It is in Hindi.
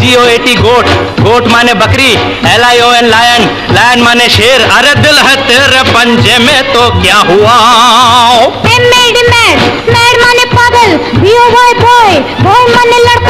GOAT गोट, गोट माने बकरी, LION लायन, लायन माने शेर। अरे दिल है तेरे पंजे में तो क्या हुआ? मैड, मैड माने पागल, BOY बॉय, बॉय माने लड़का।